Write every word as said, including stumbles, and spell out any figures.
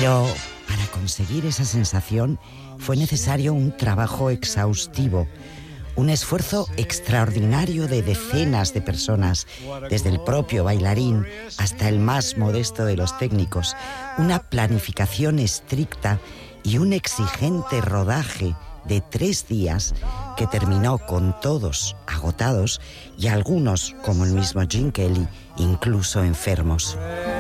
Pero para conseguir esa sensación fue necesario un trabajo exhaustivo, un esfuerzo extraordinario de decenas de personas, desde el propio bailarín hasta el más modesto de los técnicos, una planificación estricta y un exigente rodaje de tres días que terminó con todos agotados y algunos, como el mismo Gene Kelly, incluso enfermos.